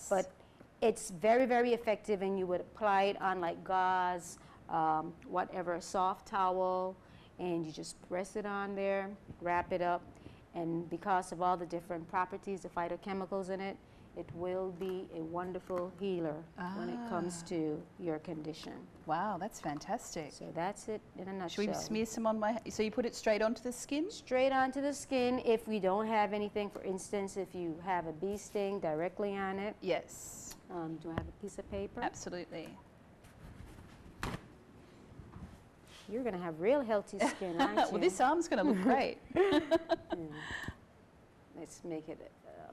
But it's very, very effective, and you would apply it on like gauze, whatever, soft towel, and you just press it on there, wrap it up, and because of all the different properties, the phytochemicals in it, it will be a wonderful healer when it comes to your condition. Wow, that's fantastic. So that's it in a nutshell. Should we smear some on my, so you put it straight onto the skin? Straight onto the skin. If we don't have anything, for instance, if you have a bee sting directly on it. Yes. Do I have a piece of paper? Absolutely. You're going to have real healthy skin, aren't you? Well, this arm's going to look great. Yeah. Let's make it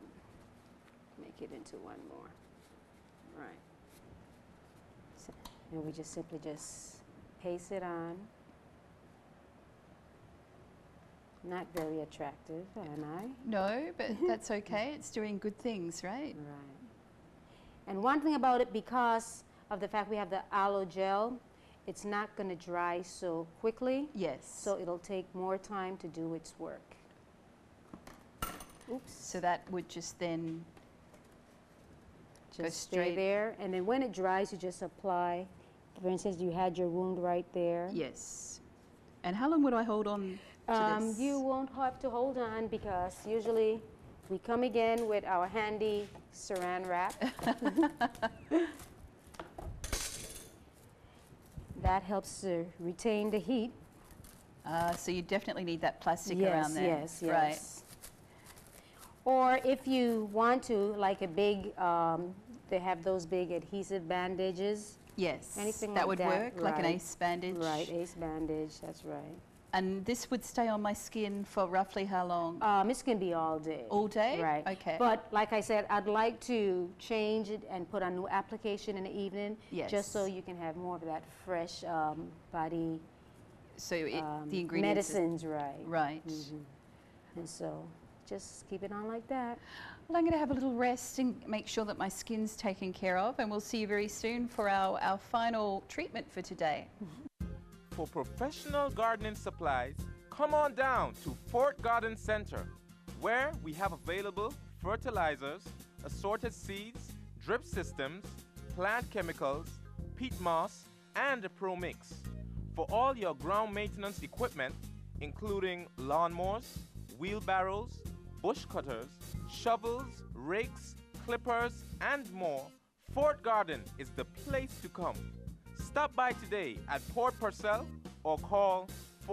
into one more. Right. So, and we just simply just paste it on. Not very attractive, am I? No, but that's okay. It's doing good things, right? Right. And one thing about it, because of the fact we have the aloe gel, it's not going to dry so quickly. Yes. So it'll take more time to do its work. Oops. So that would just then just stay there, and then when it dries, you just apply. For instance, you had your wound right there. Yes. And how long would I hold on to this? You won't have to hold on, because usually we come again with our handy saran wrap. That helps to retain the heat. So you definitely need that plastic around there. Yes, yes, right. yes. Or if you want to, like a big, they have those big adhesive bandages. Yes. Anything that like would that, work, like an right. ACE bandage. Right, ACE bandage, that's right. And this would stay on my skin for roughly how long? It's going to be all day. All day? Right. Okay. But like I said, I'd like to change it and put a new application in the evening. Yes. Just so you can have more of that fresh body. So the ingredients. Medicines, right. Right. Mm-hmm. And so just keep it on like that. Well, I'm going to have a little rest and make sure that my skin's taken care of, and we'll see you very soon for our final treatment for today. For professional gardening supplies, come on down to Fort Garden Center, where we have available fertilizers, assorted seeds, drip systems, plant chemicals, peat moss, and a Pro Mix. For all your ground maintenance equipment, including lawnmowers, wheelbarrows, bush cutters, shovels, rakes, clippers, and more, Fort Garden is the place to come. Stop by today at Port Purcell or call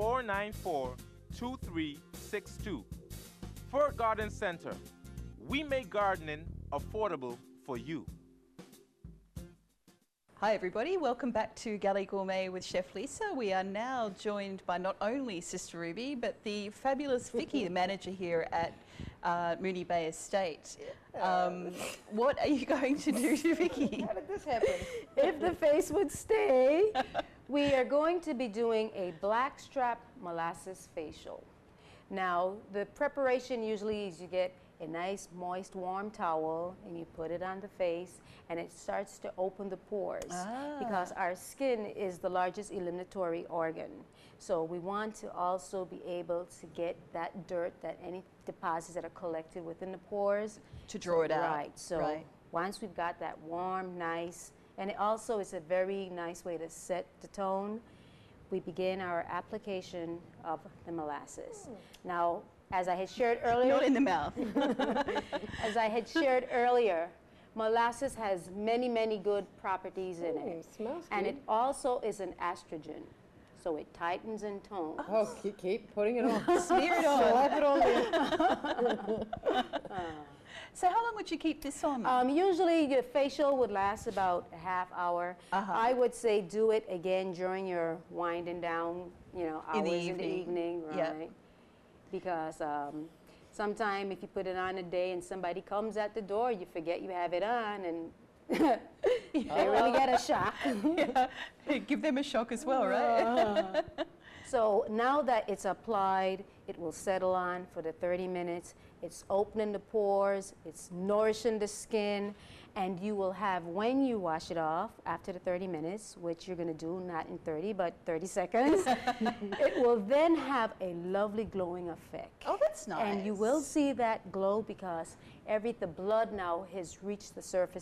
494-2362. Fort Garden Center. We make gardening affordable for you. Hi everybody, welcome back to Galley Gourmet with Chef Lisa. We are now joined by not only Sister Ruby, but the fabulous Vicky, the manager here at Moonee Bay Estate. What are you going to do to Vicky? How did this happen? If the face would stay, we are going to be doing a blackstrap molasses facial. Now, the preparation usually is you get a nice, moist, warm towel, and you put it on the face, and it starts to open the pores, because our skin is the largest eliminatory organ. So we want to also be able to get that dirt, that any deposits that are collected within the pores. To draw it out. Right. So once we've got that warm, nice, and it also is a very nice way to set the tone, we begin our application of the molasses. Now, as I had shared earlier. Not in the mouth. As I had shared earlier, molasses has many, many good proproperties in it. Smells And good. it also is an estrogen. So it tightens and tones. Oh, keep putting it on. Smear it on. Slap it on there. So how long would you keep this on? Usually your facial would last about a half hour. I would say do it again during your winding down, hours In the in the evening, right? Yep. Because sometime if you put it on a day and somebody comes at the door, you forget you have it on, and they really get a shock. Give them a shock as well, right? So now that it's applied, it will settle on for the 30 minutes. It's opening the pores, it's nourishing the skin, and you will have, when you wash it off after the 30 minutes, which you're gonna do not in 30, but 30 seconds, it will then have a lovely glowing effect. Oh, that's nice. And you will see that glow because the blood now has reached the surface